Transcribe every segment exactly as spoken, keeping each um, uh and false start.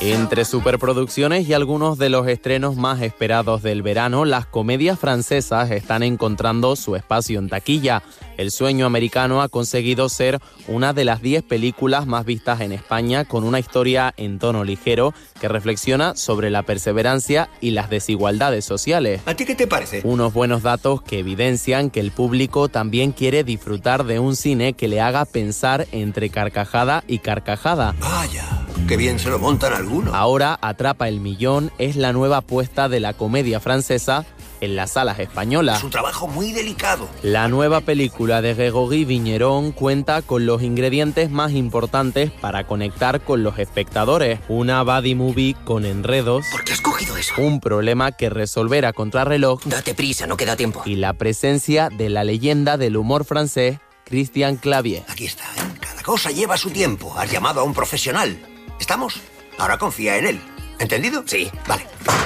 Entre superproducciones y algunos de los estrenos más esperados del verano, las comedias francesas están encontrando su espacio en taquilla. El Sueño Americano ha conseguido ser una de las diez películas más vistas en España, con una historia en tono ligero que reflexiona sobre la perseverancia y las desigualdades sociales. ¿A ti qué te parece? Unos buenos datos que evidencian que el público también quiere disfrutar de un cine que le haga pensar entre carcajada y carcajada. Vaya, qué bien se lo montan algunos. Ahora Atrapa el Millón es la nueva apuesta de la comedia francesa en las salas españolas. Es un trabajo muy delicado. La nueva película de Grégory Vigneron cuenta con los ingredientes más importantes para conectar con los espectadores. Una buddy movie con enredos. ¿Por qué has cogido eso? Un problema que resolver a contrarreloj. Date prisa, no queda tiempo. Y la presencia de la leyenda del humor francés, Christian Clavier. Aquí está, ¿eh? Cada cosa lleva su tiempo. Has llamado a un profesional. ¿Estamos? Ahora confía en él. ¿Entendido? Sí. Vale.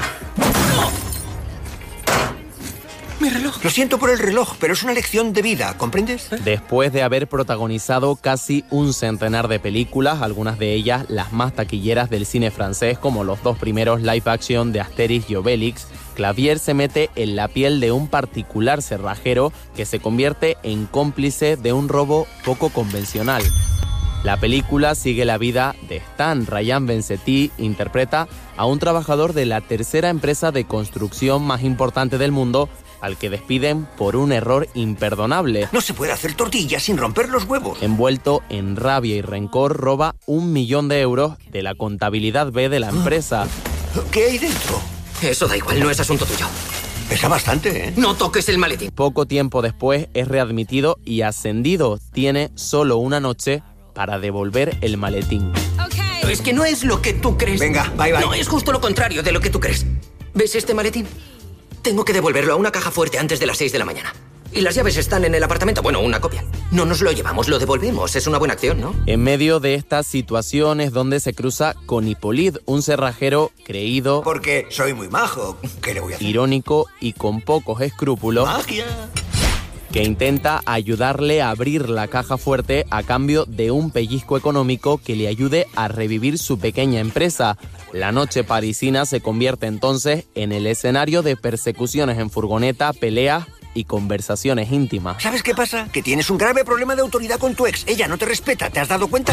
Mi reloj. Lo siento por el reloj, pero es una lección de vida, ¿comprendes? Después de haber protagonizado casi un centenar de películas, algunas de ellas las más taquilleras del cine francés, como los dos primeros live action de Asterix y Obélix, Clavier se mete en la piel de un particular cerrajero que se convierte en cómplice de un robo poco convencional. La película sigue la vida de Stan. Ryan Bensetti interpreta a un trabajador de la tercera empresa de construcción más importante del mundo, al que despiden por un error imperdonable. No se puede hacer tortillas sin romper los huevos. Envuelto en rabia y rencor, roba un millón de euros de la contabilidad B de la empresa. ¿Qué hay dentro? Eso da igual, no es asunto tuyo. Pesa bastante, ¿eh? No toques el maletín. Poco tiempo después es readmitido y ascendido. Tiene solo una noche para devolver el maletín. Okay. Es que no es lo que tú crees. Venga, bye bye. No, es justo lo contrario de lo que tú crees. ¿Ves este maletín? Tengo que devolverlo a una caja fuerte antes de las seis de la mañana. Y las llaves están en el apartamento. Bueno, una copia. No nos lo llevamos, lo devolvemos. Es una buena acción, ¿no? En medio de estas situaciones donde se cruza con Hippolyte, un cerrajero creído... Porque soy muy majo. ¿Qué le voy a hacer? Irónico y con pocos escrúpulos... ¡Magia! Que intenta ayudarle a abrir la caja fuerte a cambio de un pellizco económico que le ayude a revivir su pequeña empresa. La noche parisina se convierte entonces en el escenario de persecuciones en furgoneta, peleas y conversaciones íntimas. ¿Sabes qué pasa? Que tienes un grave problema de autoridad con tu ex. Ella no te respeta, ¿te has dado cuenta?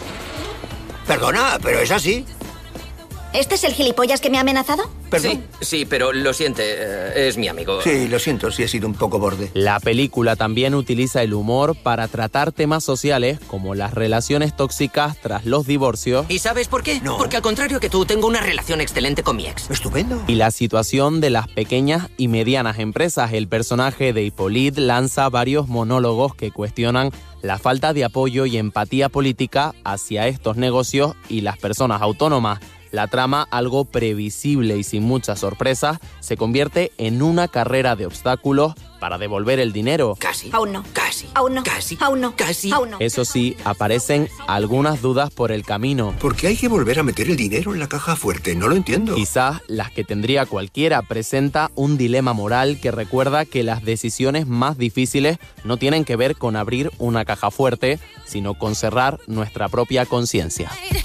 Perdona, pero es así. ¿Este es el gilipollas que me ha amenazado? ¿Perdón? Sí, sí, pero lo siente, eh, es mi amigo. Sí, lo siento, sí he sido un poco borde. La película también utiliza el humor para tratar temas sociales como las relaciones tóxicas tras los divorcios. ¿Y sabes por qué? No. Porque al contrario que tú, tengo una relación excelente con mi ex. Estupendo. Y la situación de las pequeñas y medianas empresas. El personaje de Hippolyte lanza varios monólogos que cuestionan la falta de apoyo y empatía política hacia estos negocios y las personas autónomas. La trama, algo previsible y sin muchas sorpresas, se convierte en una carrera de obstáculos para devolver el dinero. Casi. Aún no. Casi. Aún no. Casi. Aún no. Casi. Aún no. Eso sí, aparecen algunas dudas por el camino. ¿Por qué hay que volver a meter el dinero en la caja fuerte? No lo entiendo. Quizás las que tendría cualquiera. Presenta un dilema moral que recuerda que las decisiones más difíciles no tienen que ver con abrir una caja fuerte, sino con cerrar nuestra propia conciencia.